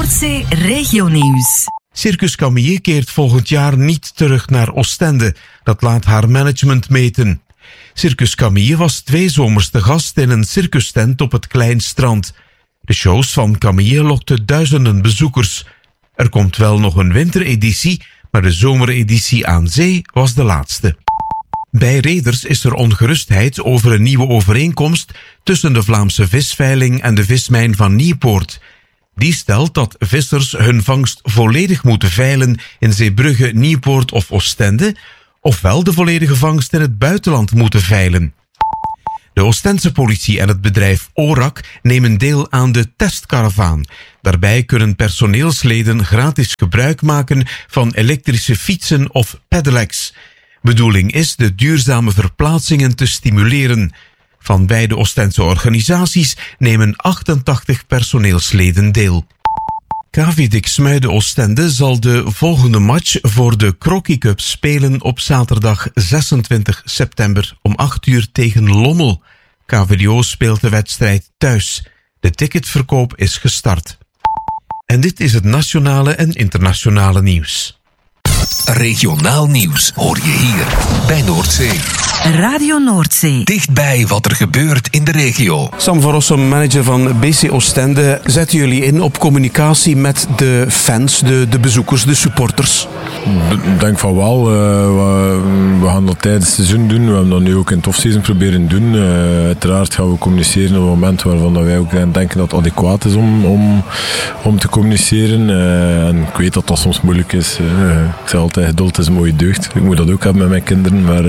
Noordzee Regionieuws. Circus Camille keert volgend jaar niet terug naar Oostende. Dat laat haar management meten. Circus Camille was 2 zomers te gast in een circustent op het Klein Strand. De shows van Camille lokten duizenden bezoekers. Er komt wel nog een wintereditie, maar de zomereditie aan zee was de laatste. Bij reders is er ongerustheid over een nieuwe overeenkomst tussen de Vlaamse visveiling en de vismijn van Nieuwpoort. Die stelt dat vissers hun vangst volledig moeten veilen in Zeebrugge, Nieuwpoort of Oostende, ofwel de volledige vangst in het buitenland moeten veilen. De Oostense politie en het bedrijf ORAC nemen deel aan de testkaravaan. Daarbij kunnen personeelsleden gratis gebruik maken van elektrische fietsen of pedelecs. Bedoeling is de duurzame verplaatsingen te stimuleren. Van beide Oostense organisaties nemen 88 personeelsleden deel. KV Diksmuide Oostende zal de volgende match voor de Crocky Cup spelen op zaterdag 26 september om 8 uur tegen Lommel. KVDO speelt de wedstrijd thuis. De ticketverkoop is gestart. En dit is het nationale en internationale nieuws. Regionaal nieuws hoor je hier bij Noordzee. Radio Noordzee. Dichtbij wat er gebeurt in de regio. Sam van Rossum, manager van BC Oostende. Zetten jullie in op communicatie met de fans, de bezoekers, de supporters? Ik denk van wel. We gaan dat tijdens het seizoen doen. We hebben dat nu ook in het off-season proberen doen. Uiteraard gaan we communiceren op het moment waarvan wij ook denken dat het adequaat is om te communiceren. En ik weet dat dat soms moeilijk is. Ik zeg altijd, geduld is een mooie deugd. Ik moet dat ook hebben met mijn kinderen. Maar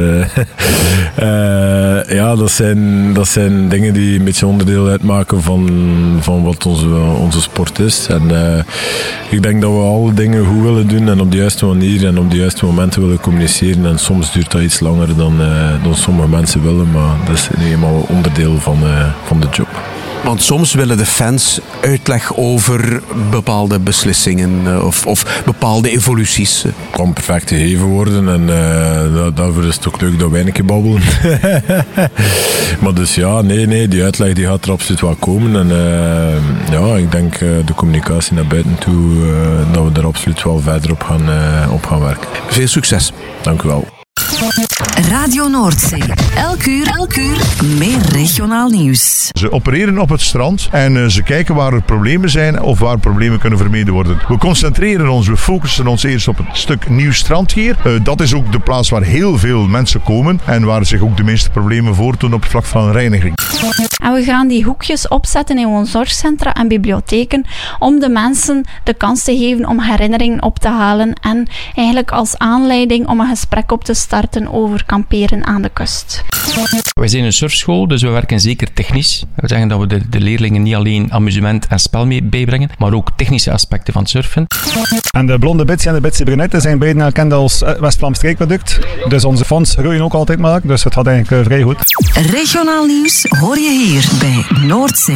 ja, dat zijn dingen die een beetje onderdeel uitmaken van wat onze sport is. En ik denk dat we alle dingen goed willen doen en op de juiste manier en op de juiste momenten willen communiceren. En soms duurt dat iets langer dan sommige mensen willen, maar dat is eenmaal onderdeel van de job. Want soms willen de fans uitleg over bepaalde beslissingen of bepaalde evoluties. Het kan perfect gegeven worden en daarvoor is het ook leuk dat wij een keer babbelen. Maar dus ja, nee, die uitleg die gaat er absoluut wel komen. En ja, ik denk de communicatie naar buiten toe, dat we daar absoluut wel verder op gaan werken. Veel succes. Dank u wel. Radio Noordzee. Elk uur meer regionaal nieuws. Ze opereren op het strand en ze kijken waar er problemen zijn of waar problemen kunnen vermeden worden. We concentreren ons, we focussen ons eerst op het stuk nieuw strand hier. Dat is ook de plaats waar heel veel mensen komen en waar zich ook de meeste problemen voordoen op het vlak van reiniging. En we gaan die hoekjes opzetten in onze zorgcentra en bibliotheken om de mensen de kans te geven om herinneringen op te halen en eigenlijk als aanleiding om een gesprek op te starten over kamperen aan de kust. Wij zijn een surfschool, dus we werken zeker technisch. We zeggen dat we de leerlingen niet alleen amusement en spel mee bijbrengen, maar ook technische aspecten van surfen. En de Blonde Bitsy en de Bitsy Brunette zijn beiden erkend als West-Vlaams streekproduct. Dus onze fonds groeien ook altijd maar, dus het gaat eigenlijk vrij goed. Regionaal nieuws hoor je hier bij Noordzee.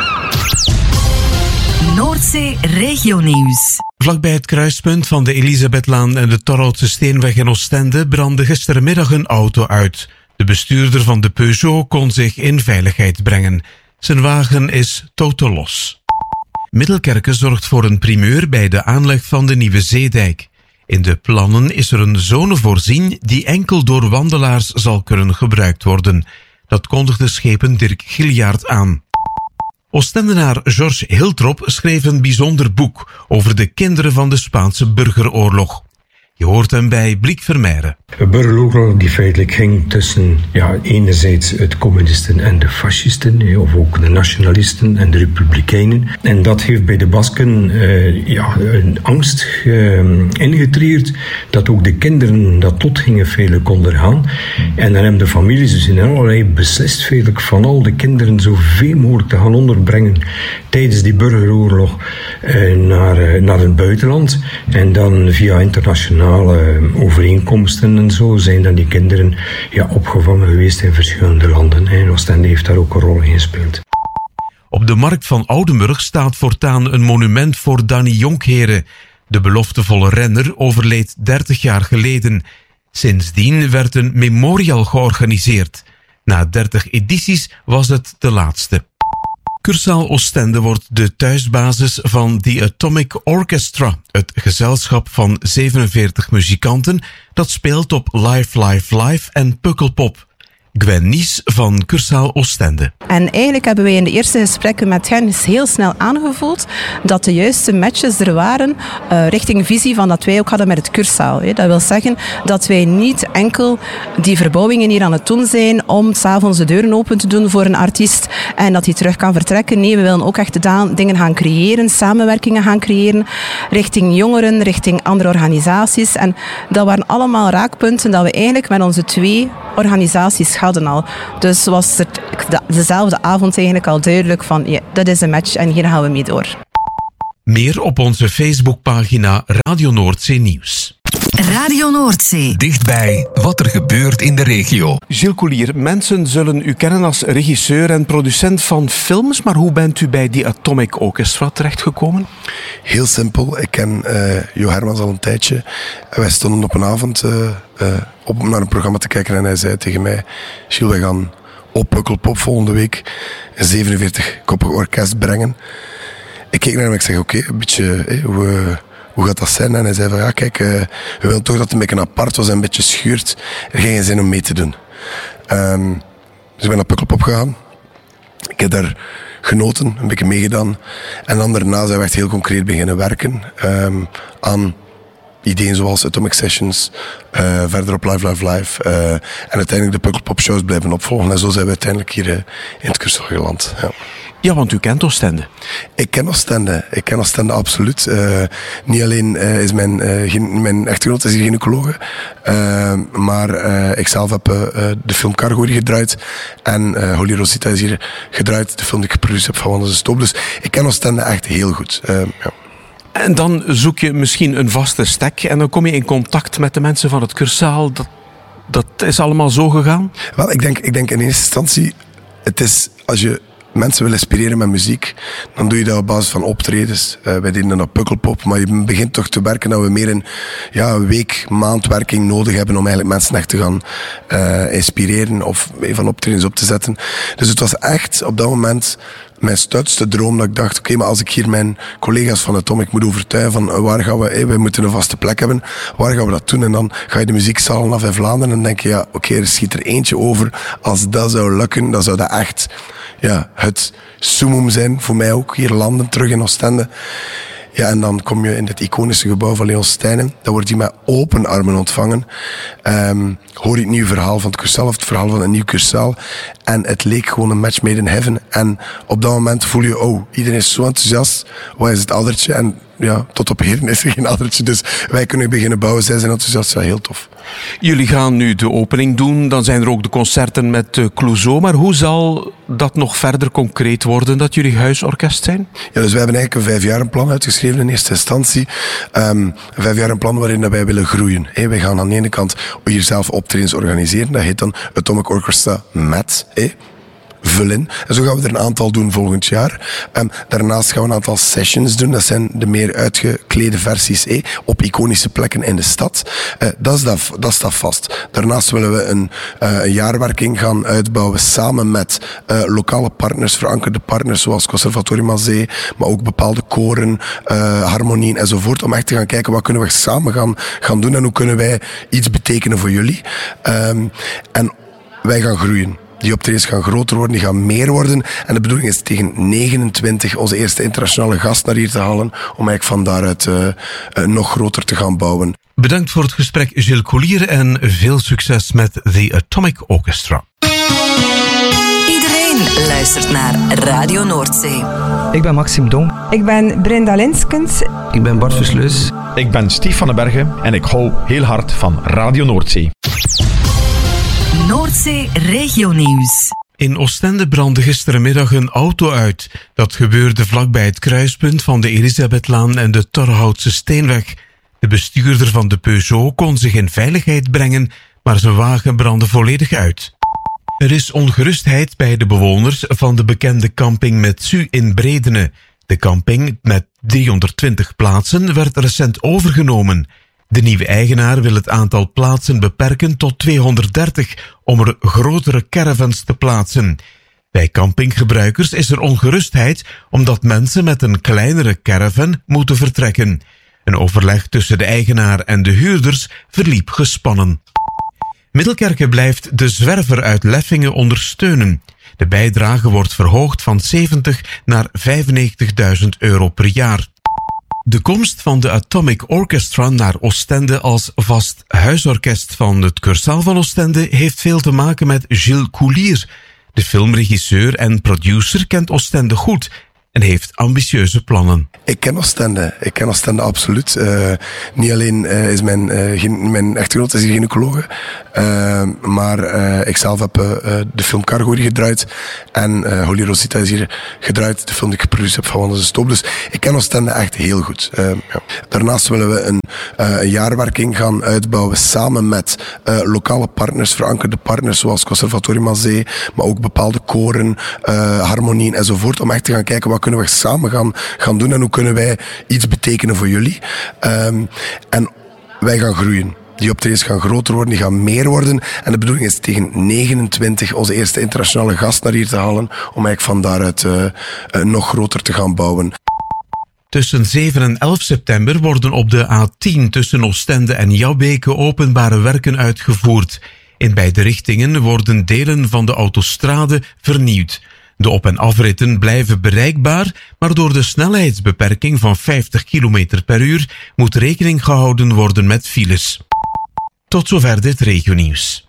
Noordzee Regionieuws. Vlakbij het kruispunt van de Elisabethlaan en de Torhoutse Steenweg in Oostende brandde gistermiddag een auto uit. De bestuurder van de Peugeot kon zich in veiligheid brengen. Zijn wagen is totaal los. Middelkerke zorgt voor een primeur bij de aanleg van de nieuwe zeedijk. In de plannen is er een zone voorzien die enkel door wandelaars zal kunnen gebruikt worden. Dat kondigde schepen Dirk Giljaard aan. Oostendenaar George Hiltrop schreef een bijzonder boek over de kinderen van de Spaanse burgeroorlog. Je hoort hem bij Bliek Vermeijren. Een burgeroorlog die feitelijk ging tussen enerzijds het communisten en de fascisten, of ook de nationalisten en de republikeinen. En dat heeft bij de Basken een angst ingetreerd dat ook de kinderen dat tot gingen feitelijk ondergaan. En dan hebben de families dus in allerlei beslist feitelijk van al de kinderen zoveel mogelijk te gaan onderbrengen tijdens die burgeroorlog naar het buitenland. En dan via internationale overeenkomsten en zo zijn dan die kinderen opgevangen geweest in verschillende landen. En Oostende heeft daar ook een rol in gespeeld. Op de markt van Oudenburg staat voortaan een monument voor Danny Jonkheren. De beloftevolle renner overleed 30 jaar geleden. Sindsdien werd een memorial georganiseerd. Na 30 edities was het de laatste. Cursaal Oostende wordt de thuisbasis van The Atomic Orchestra, het gezelschap van 47 muzikanten dat speelt op Live en Pukkelpop. Gwen Nies van Cursaal Oostende. En eigenlijk hebben wij in de eerste gesprekken met hen heel snel aangevoeld dat de juiste matches er waren richting visie van dat wij ook hadden met het Cursaal. Dat wil zeggen dat wij niet enkel die verbouwingen hier aan het doen zijn om 's avonds de deuren open te doen voor een artiest en dat hij terug kan vertrekken. Nee, we willen ook echt dingen gaan creëren, samenwerkingen gaan creëren richting jongeren, richting andere organisaties. En dat waren allemaal raakpunten dat we eigenlijk met onze 2 organisaties hadden al. Dus was het dezelfde avond eigenlijk al duidelijk van ja, dat is een match en hier gaan we mee door. Meer op onze Facebookpagina Radio Noordzee Nieuws. Radio Noordzee. Dichtbij wat er gebeurt in de regio. Gilles Coulier, mensen zullen u kennen als regisseur en producent van films, maar hoe bent u bij die Atomic Orchestra terechtgekomen? Heel simpel. Ik ken Jo Hermans al een tijdje. Wij stonden op een avond op naar een programma te kijken en hij zei tegen mij: Gilles, wij gaan op Pukkelpop volgende week een 47-koppig orkest brengen. Ik keek naar hem en ik zeg: oké, een beetje, hoe gaat dat zijn? En hij zei van ja, kijk, we willen toch dat het een beetje apart was en een beetje schuurt. Er ging geen zin om mee te doen. Dus ik ben naar Pukkelpop gegaan. Ik heb daar genoten, een beetje meegedaan. En dan daarna zijn we echt heel concreet beginnen werken aan ideeën zoals Atomic Sessions, verder op Live. En uiteindelijk de Pukkelpop shows blijven opvolgen. En zo zijn we uiteindelijk hier in het Cursaal geland. Ja. Ja, want u kent Oostende. Ik ken Oostende absoluut. Niet alleen is mijn echtgenoot is hier gynaecoloog, maar ik zelf heb de film Cargo hier gedraaid en Holy Rosita is hier gedraaid, de film die ik geproduceerd heb van Wandels de Stoop. Dus ik ken Oostende echt heel goed. Ja. En dan zoek je misschien een vaste stek en dan kom je in contact met de mensen van het Cursaal. Dat is allemaal zo gegaan? Wel, ik denk in eerste instantie, het is als je mensen wil inspireren met muziek, dan doe je dat op basis van optredens. Wij deden dan op Pukkelpop, maar je begint toch te werken dat we meer een week, maand werking nodig hebben om eigenlijk mensen echt te gaan inspireren of van optredens op te zetten. Dus het was echt op dat moment mijn stoutste droom dat ik dacht, oké, maar als ik hier mijn collega's van Atomic moet overtuigen van waar gaan we moeten een vaste plek hebben, waar gaan we dat doen? En dan ga je de muziekzalen af in Vlaanderen en dan denk je, ja, oké, er schiet er eentje over. Als dat zou lukken, dan zou dat echt het summum zijn voor mij ook, hier landen, terug in Oostende. Ja, en dan kom je in dit iconische gebouw van Leon Steijnen. Dan word je met open armen ontvangen. Hoor je het nieuwe verhaal van het Cursaal, of het verhaal van een nieuw Cursaal. En het leek gewoon een match made in heaven. En op dat moment voel je, oh, iedereen is zo enthousiast. Wat is het addertje? En ja, tot op heden is er geen addertje. Dus wij kunnen beginnen bouwen. Zij zijn enthousiast. Ja, heel tof. Jullie gaan nu de opening doen. Dan zijn er ook de concerten met Clouseau. Maar hoe zal dat nog verder concreet worden, dat jullie huisorkest zijn? Ja, dus wij hebben eigenlijk een 5-jarenplan uitgeschreven in eerste instantie. Een 5-jarenplan waarin wij willen groeien. Wij gaan aan de ene kant hier zelf optredens organiseren. Dat heet dan Atomic Orchestra met vullen. En zo gaan we er een aantal doen volgend jaar. Daarnaast gaan we een aantal sessions doen. Dat zijn de meer uitgeklede versies op iconische plekken in de stad. Dat staat vast. Daarnaast willen we een jaarwerking gaan uitbouwen samen met lokale partners, verankerde partners zoals Conservatorium aan Zee, maar ook bepaalde koren, harmonieën enzovoort, om echt te gaan kijken wat kunnen we samen gaan doen en hoe kunnen wij iets betekenen voor jullie. En wij gaan groeien. Die optredens gaan groter worden, die gaan meer worden. En de bedoeling is tegen 29 onze eerste internationale gast naar hier te halen, om eigenlijk van daaruit nog groter te gaan bouwen. Bedankt voor het gesprek, Gilles Coulier, en veel succes met The Atomic Orchestra. Iedereen luistert naar Radio Noordzee. Ik ben Maxime Dong. Ik ben Brenda Linskens. Ik ben Bart Versleus. Ik ben Stief van den Bergen en ik hou heel hard van Radio Noordzee. Noordzee Regionieuws. In Oostende brandde gisterenmiddag een auto uit. Dat gebeurde vlakbij het kruispunt van de Elisabethlaan en de Torhoutse Steenweg. De bestuurder van de Peugeot kon zich in veiligheid brengen, maar zijn wagen brandde volledig uit. Er is ongerustheid bij de bewoners van de bekende camping Metsu in Bredene. De camping met 320 plaatsen werd recent overgenomen. De nieuwe eigenaar wil het aantal plaatsen beperken tot 230 om er grotere caravans te plaatsen. Bij campinggebruikers is er ongerustheid omdat mensen met een kleinere caravan moeten vertrekken. Een overleg tussen de eigenaar en de huurders verliep gespannen. Middelkerke blijft de zwerver uit Leffingen ondersteunen. De bijdrage wordt verhoogd van 70 naar 95.000 euro per jaar. De komst van de Atomic Orchestra naar Oostende als vast huisorkest van het Cursaal van Oostende heeft veel te maken met Gilles Coulier. De filmregisseur en producer kent Oostende goed en heeft ambitieuze plannen. Ik ken Oostende absoluut. Niet alleen is mijn echtgenoot is gynaecoloog, maar ik zelf heb de film Cargo hier gedraaid en Holy Rosita is hier gedraaid, de film die ik geproduceerd heb van Wandels de Stoop. Dus ik ken Oostende echt heel goed. Ja. Daarnaast willen we een jaarwerking gaan uitbouwen samen met lokale partners, verankerde partners zoals Conservatorium aan Zee, maar ook bepaalde koren, harmonieën enzovoort, om echt te gaan kijken wat kunnen we samen gaan doen en hoe kunnen wij iets betekenen voor jullie. En wij gaan groeien. Die optredens gaan groter worden, die gaan meer worden. En de bedoeling is tegen 29 onze eerste internationale gast naar hier te halen, om eigenlijk van daaruit nog groter te gaan bouwen. Tussen 7 en 11 september worden op de A10 tussen Oostende en Jabbeke openbare werken uitgevoerd. In beide richtingen worden delen van de autostrade vernieuwd. De op- en afritten blijven bereikbaar, maar door de snelheidsbeperking van 50 km per uur moet rekening gehouden worden met files. Tot zover dit regionieuws.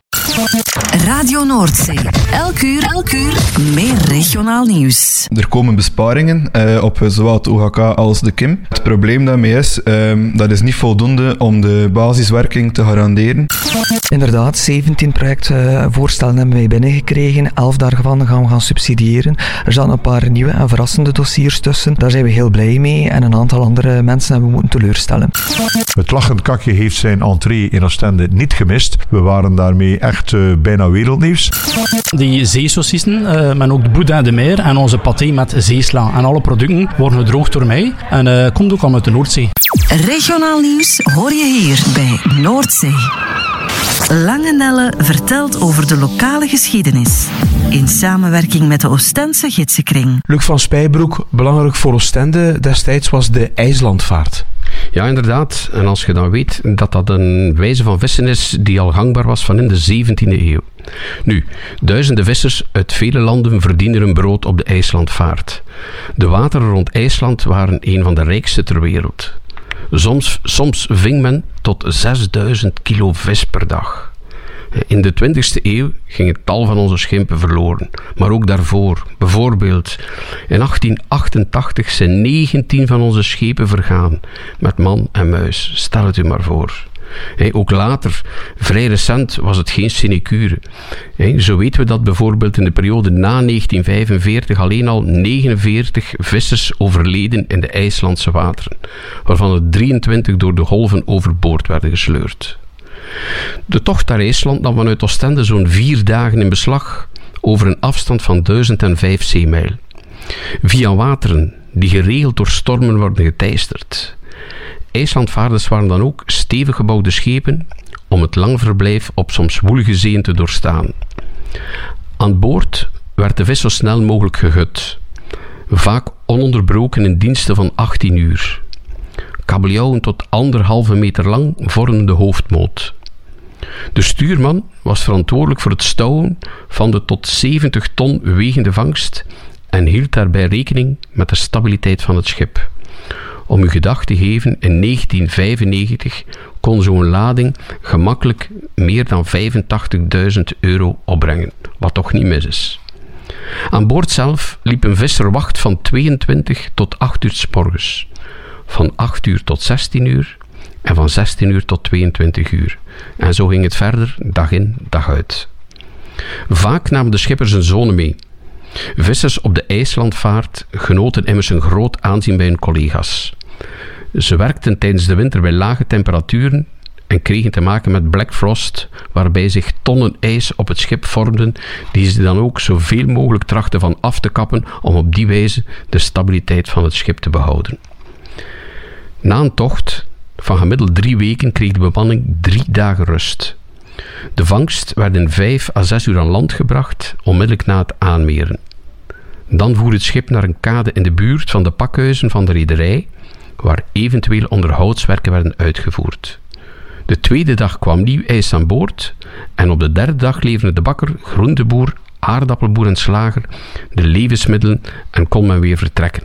Radio Noordzee. Elk uur meer regionaal nieuws. Er komen besparingen op zowel het OHK als de KIM. Het probleem daarmee is, dat is niet voldoende om de basiswerking te garanderen. Inderdaad, 17 projectvoorstellen hebben wij binnengekregen. 11 daarvan gaan we gaan subsidiëren. Er zaten een paar nieuwe en verrassende dossiers tussen. Daar zijn we heel blij mee. En een aantal andere mensen hebben we moeten teleurstellen. Het Lachend Kakje heeft zijn entree in Oostende niet gemist. We waren daarmee echt bijna wereldnieuws. Die zeesaucissen, maar ook de boudin de mer en onze paté met zeesla. En alle producten worden gedroogd door mij. En komt ook al uit de Noordzee. Regionaal nieuws hoor je hier bij Noordzee. Langenelle vertelt over de lokale geschiedenis. In samenwerking met de Oostense Gidsenkring. Luc van Spijbroek, belangrijk voor Oostende destijds was de IJslandvaart. Ja, inderdaad. En als je dan weet dat dat een wijze van vissen is die al gangbaar was van in de 17e eeuw. Nu, duizenden vissers uit vele landen verdienen hun brood op de IJslandvaart. De wateren rond IJsland waren een van de rijkste ter wereld. Soms ving men tot 6000 kilo vis per dag. In de 20e eeuw ging het tal van onze schepen verloren, maar ook daarvoor. Bijvoorbeeld, in 1888 zijn 19 van onze schepen vergaan, met man en muis. Stel het u maar voor. Ook later, vrij recent, was het geen sinecure. Zo weten we dat bijvoorbeeld in de periode na 1945 alleen al 49 vissers overleden in de IJslandse wateren, waarvan er 23 door de golven overboord werden gesleurd. De tocht naar IJsland nam vanuit Oostende zo'n 4 dagen in beslag over een afstand van 1005 zeemijl. Via wateren die geregeld door stormen worden geteisterd. IJslandvaarders waren dan ook stevig gebouwde schepen om het lang verblijf op soms woelige zeeën te doorstaan. Aan boord werd de vis zo snel mogelijk gehut, vaak ononderbroken in diensten van 18 uur. Kabeljauwen tot 1,5 meter lang vormden de hoofdmoot. De stuurman was verantwoordelijk voor het stouwen van de tot 70 ton wegende vangst en hield daarbij rekening met de stabiliteit van het schip. Om u gedacht te geven, in 1995 kon zo'n lading gemakkelijk meer dan 85.000 euro opbrengen, wat toch niet mis is. Aan boord zelf liep een visser wacht van 22 tot 8 uur 's morgens, van 8 uur tot 16 uur en van 16 uur tot 22 uur. En zo ging het verder, dag in, dag uit. Vaak namen de schippers hun zonen mee. Vissers op de IJslandvaart genoten immers een groot aanzien bij hun collega's. Ze werkten tijdens de winter bij lage temperaturen en kregen te maken met black frost, waarbij zich tonnen ijs op het schip vormden, die ze dan ook zoveel mogelijk trachten van af te kappen om op die wijze de stabiliteit van het schip te behouden. Na een tocht van gemiddeld 3 weken kreeg de bemanning 3 dagen rust. De vangst werd in 5 à 6 uur aan land gebracht, onmiddellijk na het aanmeren. Dan voer het schip naar een kade in de buurt van de pakhuizen van de rederij, waar eventueel onderhoudswerken werden uitgevoerd. De tweede dag kwam nieuw ijs aan boord en op de derde dag leverde de bakker, groenteboer, aardappelboer en slager de levensmiddelen en kon men weer vertrekken.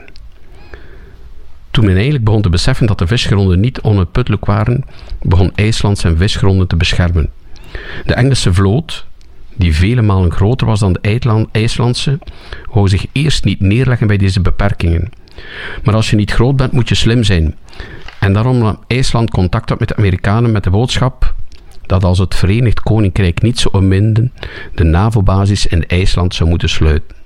Toen men eigenlijk begon te beseffen dat de visgronden niet onuitputtelijk waren, begon IJsland zijn visgronden te beschermen. De Engelse vloot, die vele malen groter was dan de IJslandse, wou zich eerst niet neerleggen bij deze beperkingen. Maar als je niet groot bent, moet je slim zijn. En daarom nam IJsland contact op met de Amerikanen met de boodschap dat als het Verenigd Koninkrijk niet zou onminden, de NAVO-basis in IJsland zou moeten sluiten.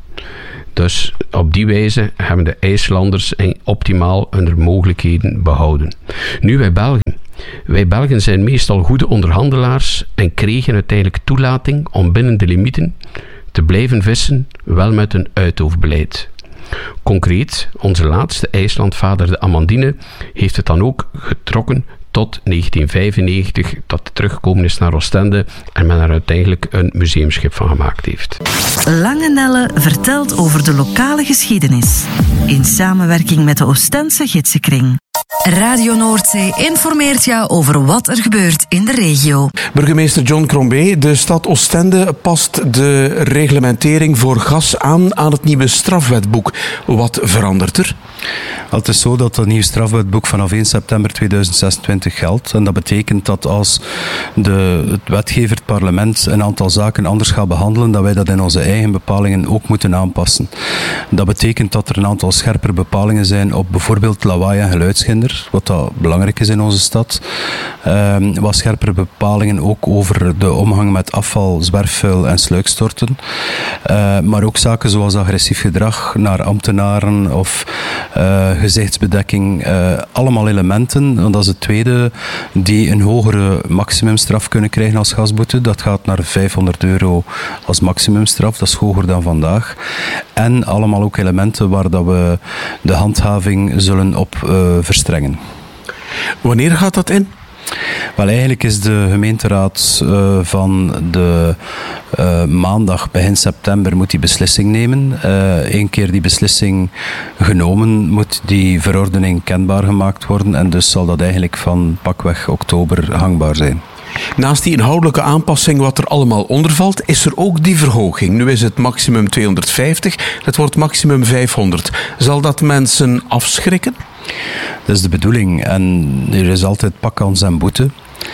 Dus op die wijze hebben de IJslanders optimaal hun mogelijkheden behouden. Nu wij Belgen zijn meestal goede onderhandelaars en kregen uiteindelijk toelating om binnen de limieten te blijven vissen, wel met een uitoefbeleid. Concreet, onze laatste IJslandvader, de Amandine, heeft het dan ook getrokken tot 1995, dat het teruggekomen is naar Oostende en men er uiteindelijk een museumschip van gemaakt heeft. Lange Nelle vertelt over de lokale geschiedenis. In samenwerking met de Oostense Gidsenkring. Radio Noordzee informeert jou over wat er gebeurt in de regio. Burgemeester John Crombé, de stad Oostende past de reglementering voor gas aan het nieuwe strafwetboek. Wat verandert er? Het is zo dat het nieuwe strafwetboek vanaf 1 september 2026 geldt. En dat betekent dat als het wetgever, het parlement, een aantal zaken anders gaat behandelen, dat wij dat in onze eigen bepalingen ook moeten aanpassen. Dat betekent dat er een aantal scherpere bepalingen zijn op bijvoorbeeld lawaai en geluidshinder, wat dat belangrijk is in onze stad. Wat scherpere bepalingen ook over de omgang met afval, zwerfvuil en sluikstorten. Maar ook zaken zoals agressief gedrag naar ambtenaren of gezichtsbedekking, allemaal elementen, want dat is het tweede, die een hogere maximumstraf kunnen krijgen als gasboete. Dat gaat naar €500 als maximumstraf, dat is hoger dan vandaag. En allemaal ook elementen waar dat we de handhaving zullen op verstrengen. Wanneer gaat dat in? Wel, eigenlijk is de gemeenteraad van de maandag begin september moet die beslissing nemen. Eén keer die beslissing genomen, moet die verordening kenbaar gemaakt worden en dus zal dat eigenlijk van pakweg oktober hangbaar zijn. Naast die inhoudelijke aanpassing wat er allemaal onder valt, is er ook die verhoging. Nu is het maximum 250, het wordt maximum 500. Zal dat mensen afschrikken? Dat is de bedoeling. En er is altijd pakkans en boete.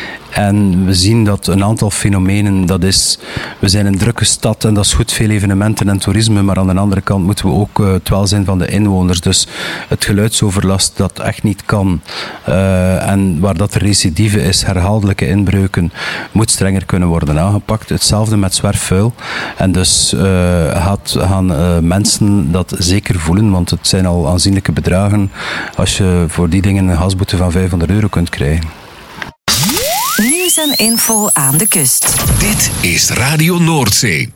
En we zien dat een aantal fenomenen, dat is, we zijn een drukke stad en dat is goed, veel evenementen en toerisme, maar aan de andere kant moeten we ook het welzijn van de inwoners. Dus het geluidsoverlast dat echt niet kan en waar dat er recidive is, herhaaldelijke inbreuken, moet strenger kunnen worden aangepakt. Hetzelfde met zwerfvuil. En dus gaan mensen dat zeker voelen, want het zijn al aanzienlijke bedragen als je voor die dingen een gasboete van €500 kunt krijgen. Nieuws en info aan de kust. Dit is Radio Noordzee.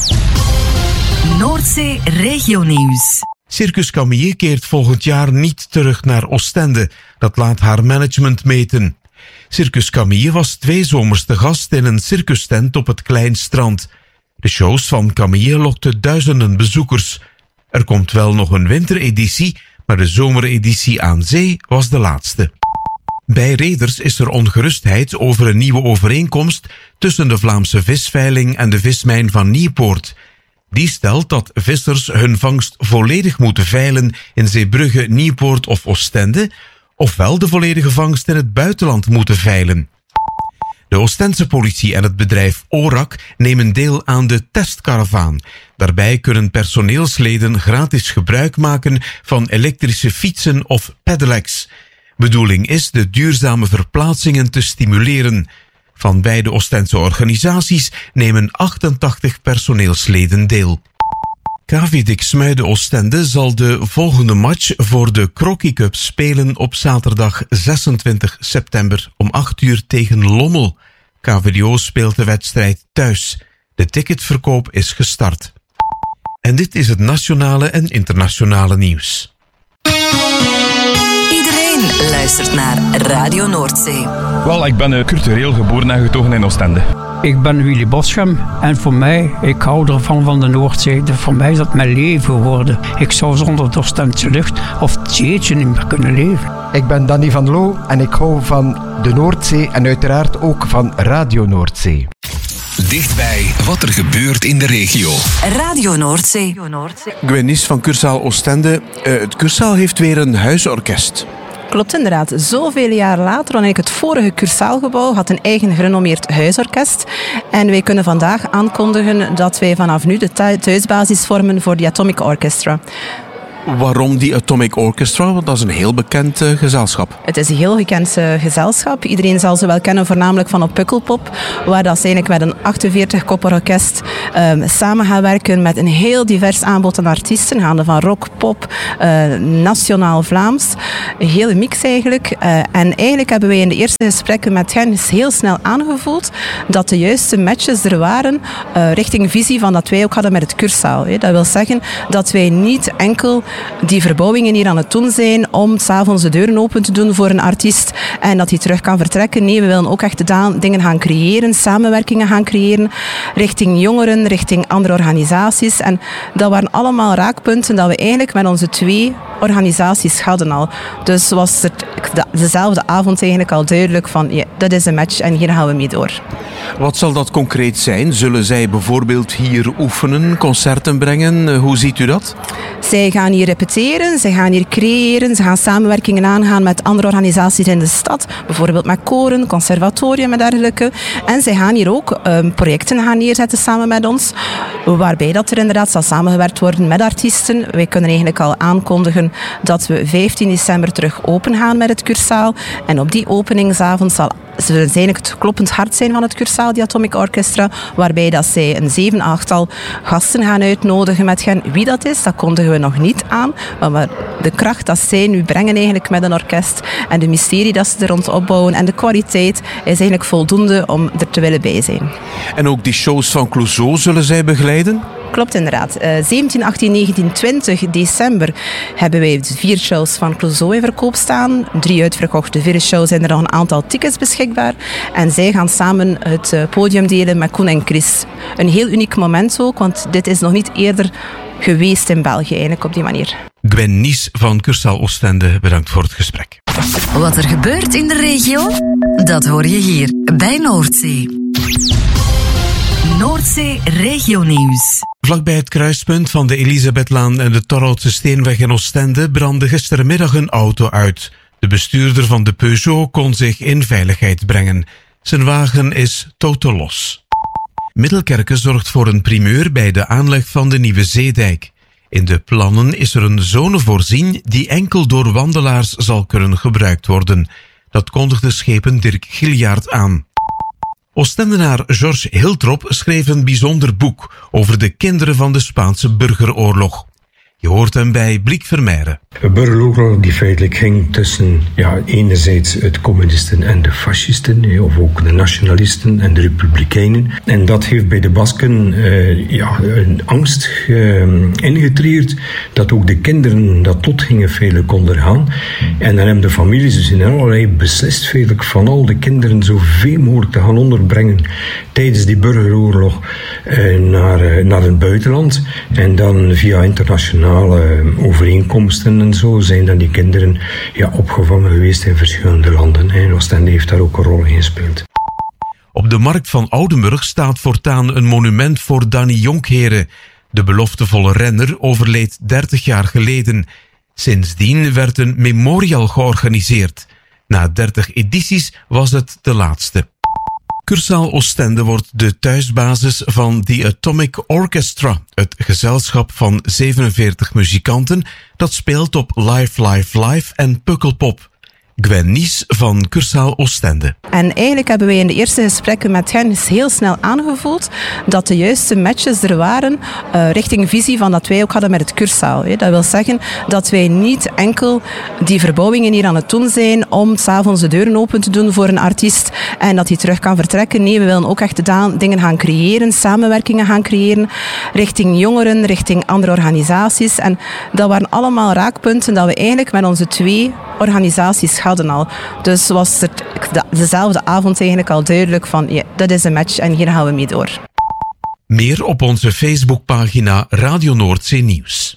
Noordzee Regionieuws. Circus Camille keert volgend jaar niet terug naar Oostende. Dat laat haar management meten. Circus Camille was 2 zomers te gast in een circustent op het Klein Strand. De shows van Camille lokten duizenden bezoekers. Er komt wel nog een wintereditie, maar de zomereditie aan zee was de laatste. Bij reders is er ongerustheid over een nieuwe overeenkomst tussen de Vlaamse visveiling en de vismijn van Nieuwpoort. Die stelt dat vissers hun vangst volledig moeten veilen in Zeebrugge, Nieuwpoort of Oostende, ofwel de volledige vangst in het buitenland moeten veilen. De Oostense politie en het bedrijf ORAC nemen deel aan de testkaravaan. Daarbij kunnen personeelsleden gratis gebruik maken van elektrische fietsen of pedelecs. Bedoeling is de duurzame verplaatsingen te stimuleren. Van beide Oostense organisaties nemen 88 personeelsleden deel. KV Diksmuide Oostende zal de volgende match voor de Crocky Cup spelen op zaterdag 26 september om 8 uur tegen Lommel. KVDO speelt de wedstrijd thuis. De ticketverkoop is gestart. En dit is het nationale en internationale nieuws. Luistert naar Radio Noordzee. Wel, ik ben cultureel geboren en getogen in Oostende. Ik ben Willy Boschem en voor mij, ik hou ervan van de Noordzee. Voor mij is dat mijn leven geworden. Ik zou zonder de Oostendse lucht of het zeetje niet meer kunnen leven. Ik ben Danny van Loo en ik hou van de Noordzee en uiteraard ook van Radio Noordzee. Dichtbij wat er gebeurt in de regio. Radio Noordzee. Gwen Nies van Cursaal Oostende. Het Cursaal heeft weer een huisorkest. Klopt inderdaad. Zoveel jaar later, wanneer ik het vorige Cursaalgebouw had een eigen gerenommeerd huisorkest. En wij kunnen vandaag aankondigen dat wij vanaf nu de thuisbasis vormen voor de Atomic Orchestra. Waarom die Atomic Orchestra? Want dat is een heel bekend gezelschap. Het is een heel gekend gezelschap. Iedereen zal ze wel kennen, voornamelijk van op Pukkelpop, waar dat ze eigenlijk met een 48-koppelorkest samen gaan werken met een heel divers aanbod aan artiesten, gaande van rock, pop, nationaal Vlaams. Een hele mix eigenlijk. En eigenlijk hebben wij in de eerste gesprekken met hen heel snel aangevoeld dat de juiste matches er waren richting visie van dat wij ook hadden met het Cursaal. Dat wil zeggen dat wij niet enkel die verbouwingen hier aan het doen zijn om 's avonds de deuren open te doen voor een artiest en dat hij terug kan vertrekken. Nee, we willen ook echt dingen gaan creëren, samenwerkingen gaan creëren richting jongeren, richting andere organisaties. En dat waren allemaal raakpunten dat we eigenlijk met onze 2 organisaties hadden al. Dus was het dezelfde avond eigenlijk al duidelijk van ja, dat is een match en hier gaan we mee door. Wat zal dat concreet zijn? Zullen zij bijvoorbeeld hier oefenen, concerten brengen? Hoe ziet u dat? Zij gaan hier repeteren, zij gaan hier creëren, ze gaan samenwerkingen aangaan met andere organisaties in de stad, bijvoorbeeld met koren, conservatorium en dergelijke. En zij gaan hier ook projecten gaan neerzetten samen met ons, waarbij dat er inderdaad zal samengewerkt worden met artiesten. Wij kunnen eigenlijk al aankondigen dat we 15 december terug open gaan met het Cursaal. En op die openingsavond zal ze eigenlijk het kloppend hart zijn van het Cursaal, die Atomic Orchestra, waarbij dat zij een 7-8-tal gasten gaan uitnodigen met hen. Wie dat is, dat kondigen we nog niet aan, maar de kracht dat zij nu brengen eigenlijk met een orkest en de mysterie dat ze er rond opbouwen en de kwaliteit is eigenlijk voldoende om er te willen bij zijn. En ook die shows van Clouseau zullen zij begeleiden? Klopt inderdaad. 17, 18, 19, 20 december hebben wij 4 shows van Clouseau in verkoop staan. 3 uitverkochte. De 4e show zijn er nog een aantal tickets beschikbaar. En zij gaan samen het podium delen met Koen en Chris. Een heel uniek moment ook, want dit is nog niet eerder geweest in België eigenlijk op die manier. Gwen Nies van Cursaal Oostende, bedankt voor het gesprek. Wat er gebeurt in de regio, dat hoor je hier bij Noordzee. Noordzee Regionieuws. Vlakbij het kruispunt van de Elisabethlaan en de Torhoutse Steenweg in Oostende brandde gistermiddag een auto uit. De bestuurder van de Peugeot kon zich in veiligheid brengen. Zijn wagen is totaal los. Middelkerke zorgt voor een primeur bij de aanleg van de nieuwe zeedijk. In de plannen is er een zone voorzien die enkel door wandelaars zal kunnen gebruikt worden. Dat kondigde schepen Dirk Giljaard aan. Oostendenaar George Hiltrop schreef een bijzonder boek over de kinderen van de Spaanse burgeroorlog. Je hoort hem bij Bliek Vermeijren. Een burgeroorlog die feitelijk ging tussen enerzijds het communisten en de fascisten, of ook de nationalisten en de republikeinen. En dat heeft bij de Basken een angst ingetreerd dat ook de kinderen dat lot gingen feitelijk ondergaan. En dan hebben de families dus in allerlei beslist feitelijk van al de kinderen zoveel mogelijk te gaan onderbrengen tijdens die burgeroorlog naar het buitenland. En dan via internationale overeenkomsten en zo zijn dan die kinderen opgevangen geweest in verschillende landen. En Oostende heeft daar ook een rol in gespeeld. Op de markt van Oudenburg staat voortaan een monument voor Danny Jonkheren. De beloftevolle renner overleed 30 jaar geleden. Sindsdien werd een memorial georganiseerd. Na 30 edities was het de laatste. Cursaal Oostende wordt de thuisbasis van The Atomic Orchestra, het gezelschap van 47 muzikanten dat speelt op Live Live Live en Pukkelpop. Gwen Nies van Cursaal Oostende. En eigenlijk hebben wij in de eerste gesprekken met hen heel snel aangevoeld dat de juiste matches er waren richting visie van dat wij ook hadden met het Cursaal. Dat wil zeggen dat wij niet enkel die verbouwingen hier aan het doen zijn om 's avonds de deuren open te doen voor een artiest en dat hij terug kan vertrekken. Nee, we willen ook echt dingen gaan creëren, samenwerkingen gaan creëren richting jongeren, richting andere organisaties. En dat waren allemaal raakpunten dat we eigenlijk met onze 2 organisaties hadden al. Dus was er dezelfde avond eigenlijk al duidelijk van ja, dat is een match en hier gaan we mee door. Meer op onze Facebookpagina Radio Noordzee Nieuws.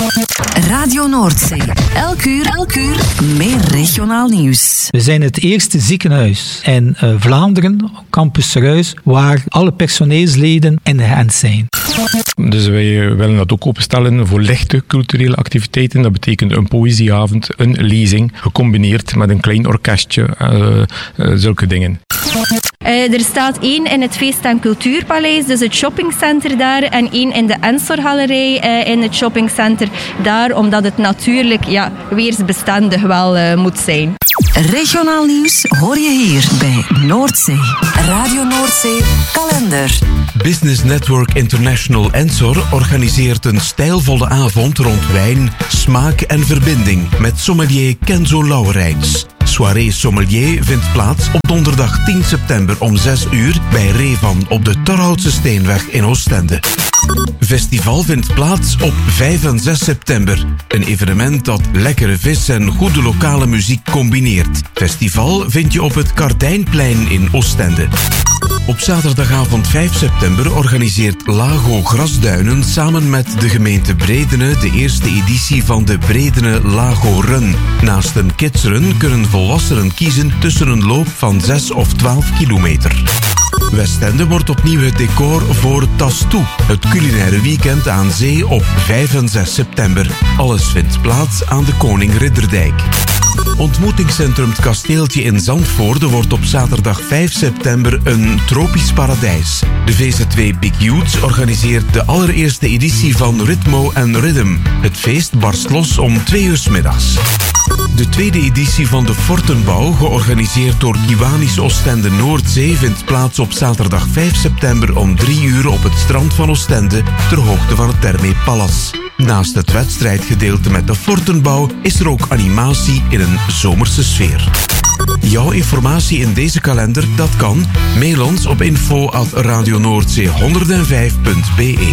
Radio Noordzee. Elk uur meer regionaal nieuws. We zijn het eerste ziekenhuis in Vlaanderen, Campus Ruis, waar alle personeelsleden ingeënt zijn. Dus wij willen dat ook openstellen voor lichte culturele activiteiten. Dat betekent een poëzieavond, een lezing, gecombineerd met een klein orkestje, zulke dingen. Er staat 1 in het Feest- en Cultuurpaleis, dus het shoppingcenter daar, en 1 in de Ensor-galerij in het shoppingcenter daar, omdat het natuurlijk weersbestendig wel moet zijn. Regionaal nieuws hoor je hier bij Noordzee. Radio Noordzee kalender. Business Network International Ensor organiseert een stijlvolle avond rond wijn, smaak en verbinding met sommelier Kenzo Lauwerijns. Soirée Sommelier vindt plaats op donderdag 10 september om 6 uur bij Revan op de Torhoutse Steenweg in Oostende. Festival vindt plaats op 5 en 6 september. Een evenement dat lekkere vis en goede lokale muziek combineert. Festival vind je op het Kardijnplein in Oostende. Op zaterdagavond 5 september organiseert Lago Grasduinen samen met de gemeente Bredene de eerste editie van de Bredene Lago Run. Naast een kidsrun kunnen volwassenen kiezen tussen een loop van 6 of 12 kilometer. Westende wordt opnieuw het decor voor Tastoe, het culinaire weekend aan zee op 5 en 6 september. Alles vindt plaats aan de Koning Ridderdijk. Ontmoetingscentrum Het Kasteeltje in Zandvoorde wordt op zaterdag 5 september een tropisch paradijs. De VZ2 Big Youths organiseert de allereerste editie van Ritmo and Rhythm. Het feest barst los om 2 uur 's middags. De tweede editie van de Fortenbouw, georganiseerd door Kiwanis Oostende Noordzee, vindt plaats op zaterdag 5 september om 3 uur op het strand van Oostende, ter hoogte van het Thermé Palace. Naast het wedstrijdgedeelte met de Fortenbouw is er ook animatie in een zomerse sfeer. Jouw informatie in deze kalender, dat kan. Mail ons op info@radionoordzee105.be.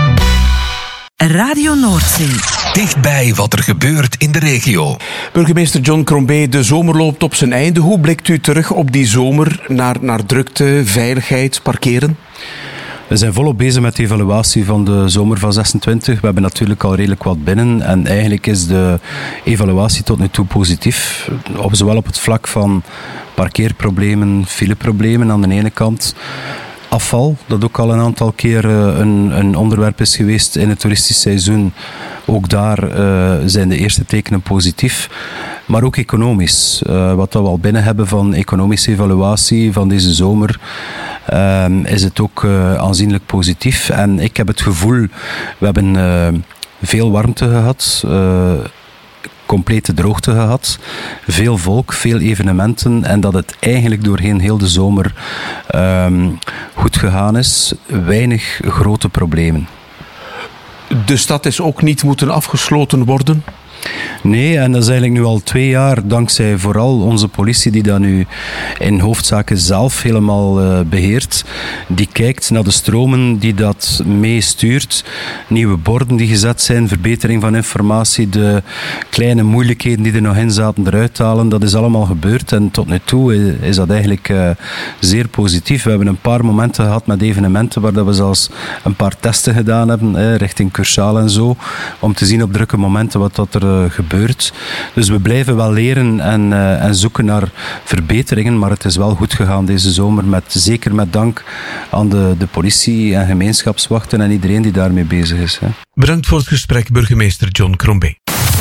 Radio Noordzee. Dichtbij wat er gebeurt in de regio. Burgemeester John Crombie, de zomer loopt op zijn einde. Hoe blikt u terug op die zomer naar drukte, veiligheid, parkeren? We zijn volop bezig met de evaluatie van de zomer van 26. We hebben natuurlijk al redelijk wat binnen en eigenlijk is de evaluatie tot nu toe positief. Zowel op het vlak van parkeerproblemen, fileproblemen aan de ene kant. Afval, dat ook al een aantal keer een onderwerp is geweest in het toeristisch seizoen. Ook daar zijn de eerste tekenen positief. Maar ook economisch. Wat we al binnen hebben van economische evaluatie van deze zomer, is het ook aanzienlijk positief. En ik heb het gevoel, we hebben veel warmte gehad, complete droogte gehad, veel volk, veel evenementen en dat het eigenlijk doorheen heel de zomer goed gegaan is. Weinig grote problemen. De stad is ook niet moeten afgesloten worden? Nee, en dat is eigenlijk nu al 2 jaar, dankzij vooral onze politie die dat nu in hoofdzaken zelf helemaal beheert. Die kijkt naar de stromen die dat meestuurt. Nieuwe borden die gezet zijn, verbetering van informatie, de kleine moeilijkheden die er nog in zaten eruit halen. Dat is allemaal gebeurd en tot nu toe is dat eigenlijk zeer positief. We hebben een paar momenten gehad met evenementen waar dat we zelfs een paar testen gedaan hebben, richting Cursaal en zo, om te zien op drukke momenten wat dat er gebeurt. Dus we blijven wel leren en zoeken naar verbeteringen, maar het is wel goed gegaan deze zomer, zeker met dank aan de politie en gemeenschapswachten en iedereen die daarmee bezig is. Hè. Bedankt voor het gesprek, burgemeester John Crombie.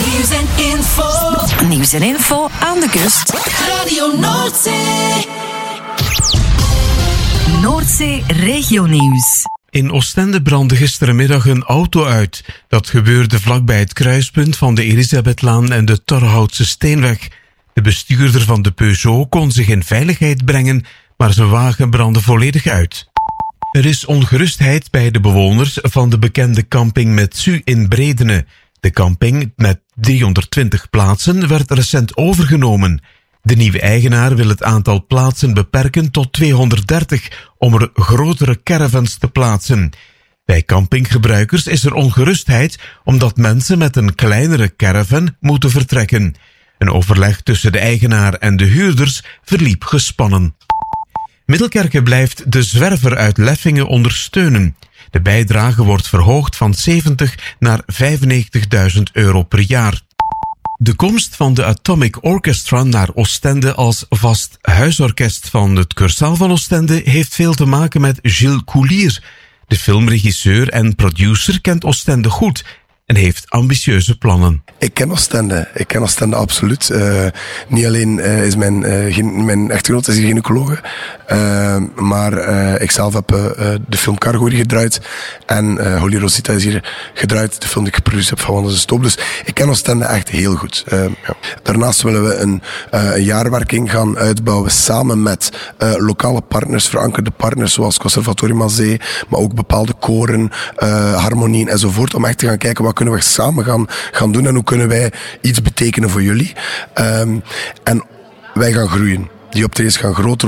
Nieuws en info aan de kust. Radio Noordzee. Noordzee regionieuws. In Oostende brandde gisterenmiddag een auto uit. Dat gebeurde vlakbij het kruispunt van de Elisabethlaan en de Torhoutse Steenweg. De bestuurder van de Peugeot kon zich in veiligheid brengen, maar zijn wagen brandde volledig uit. Er is ongerustheid bij de bewoners van de bekende camping Metsu in Bredene. De camping met 320 plaatsen werd recent overgenomen. De nieuwe eigenaar wil het aantal plaatsen beperken tot 230 om er grotere caravans te plaatsen. Bij campinggebruikers is er ongerustheid omdat mensen met een kleinere caravan moeten vertrekken. Een overleg tussen de eigenaar en de huurders verliep gespannen. Middelkerke blijft de zwerver uit Leffingen ondersteunen. De bijdrage wordt verhoogd van 70 naar 95.000 euro per jaar. De komst van de Atomic Orchestra naar Oostende als vast huisorkest van het Cursaal van Oostende heeft veel te maken met Gilles Coulier. De filmregisseur en producer kent Oostende goed en heeft ambitieuze plannen. Ik ken Oostende absoluut. Niet alleen is mijn echtgenoot is hier gynaecoloog, maar ik zelf heb de film Cargo hier gedraaid en Holy Rosita is hier gedraaid, de film die ik geproduceerd heb van Wandels de Stoop. Dus ik ken Oostende echt heel goed. Ja. Daarnaast willen we een jaarwerking gaan uitbouwen samen met lokale partners, verankerde partners zoals Conservatorium aan Zee, maar ook bepaalde koren, harmonieën enzovoort, om echt te gaan kijken wat kunnen we samen gaan doen en hoe kunnen wij iets betekenen voor jullie. En wij gaan groeien. Die optredens gaan groter